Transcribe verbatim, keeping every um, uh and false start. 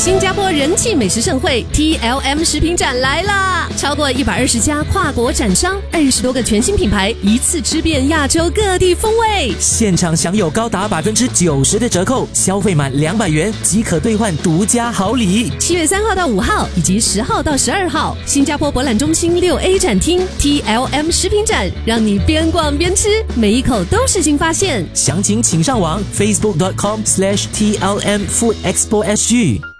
新加坡人气美食盛会 T L M 食品展来啦！超过一百二十家跨国展商，二十多个全新品牌，一次吃遍亚洲各地风味。 现场享有高达百分之九十的折扣，消费满两百元即可兑换独家好礼。 七月三号到五号以及十号到十二号，新加坡博览中心六 A 展厅 T L M 食品展，让你边逛边吃，每一口都是新发现。 详情请上网 facebook dot com slash T L M Food Expo S G。